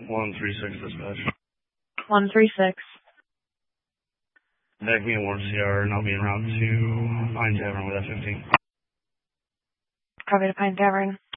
136 dispatch. 136. Deck me a warm CR and I'll be en route to Pine Tavern with F-15. Copy to Pine Tavern.